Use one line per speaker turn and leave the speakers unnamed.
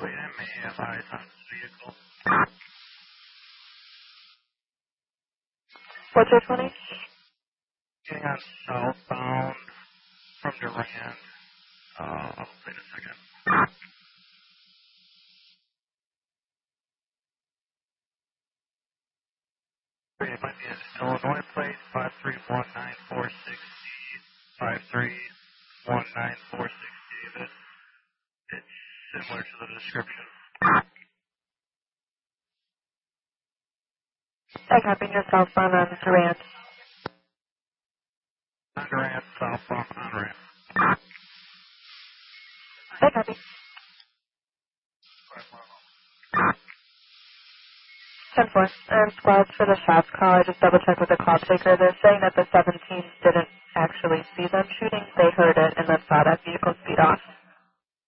may advise on this vehicle.
What's your 20?
Getting on southbound from Durand. Wait a second. It might be an Illinois plate, 5319460, 5319460, David. It's similar to the description.
I copy your southbound on Durand.
On Durand, southbound on ramp.
I copy. 10-4. And squads for the shots call. I just double checked with the call taker. They're saying that the 17 didn't actually see them shooting. They heard it and then saw that vehicle speed off.